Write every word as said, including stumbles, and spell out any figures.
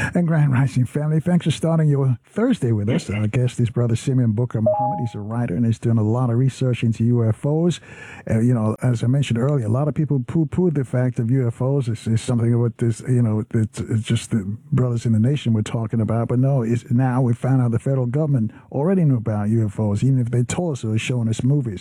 And Grand Rising family, thanks for starting your Thursday with us. Our guest is Brother Simeon Booker Muhammad. He's a writer and he's doing a lot of research into U F Os. Uh, you know, as I mentioned earlier, a lot of people poo-poo the fact of U F Os. It's, it's something what this, you know, it's, it's just the brothers in the nation were talking about. But no, it's, now we found out the federal government already knew about U F Os, even if they told us it was showing us movies.